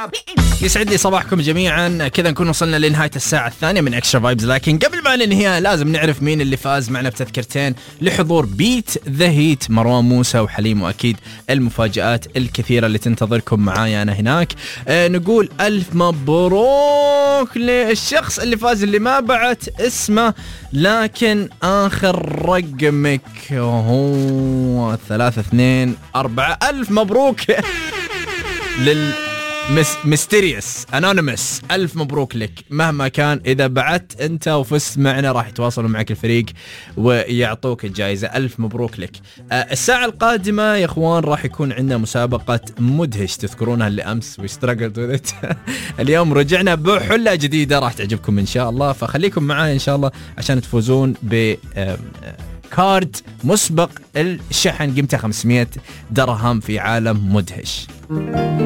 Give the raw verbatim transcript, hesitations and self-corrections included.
يسعد لي صباحكم جميعا. كذا نكون وصلنا لنهاية الساعة الثانية من اكسترا فايبز، لكن قبل ما ننهيها لازم نعرف مين اللي فاز معنا بتذكرتين لحضور بيت ذا هيت، مروان موسى وحليم، واكيد المفاجآت الكثيرة اللي تنتظركم معايا انا هناك. آه نقول الف مبروك للشخص اللي فاز، اللي ما بعت اسمه لكن اخر رقمك هو ثلاثة اثنين أربعة. الف مبروك لل مس ميستيريوس انونيمس، الف مبروك لك مهما كان. اذا بعت انت وفزت معنا راح يتواصلوا معك الفريق ويعطوك الجائزه. الف مبروك لك. آه الساعه القادمه يا اخوان راح يكون عندنا مسابقه مدهش، تذكرونها اللي امس ويسترجل اليوم رجعنا بحله جديده راح تعجبكم ان شاء الله، فخليكم معاي ان شاء الله عشان تفوزون ب كارد مسبق الشحن قيمته خمسمية درهم في عالم مدهش.